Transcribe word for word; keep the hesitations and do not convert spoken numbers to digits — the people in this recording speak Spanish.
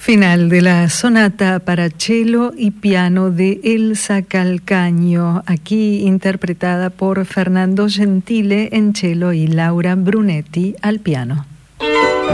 Final de la sonata para cello y piano de Elsa Calcaño, aquí interpretada por Fernando Gentile en cello y Laura Brunetti al piano.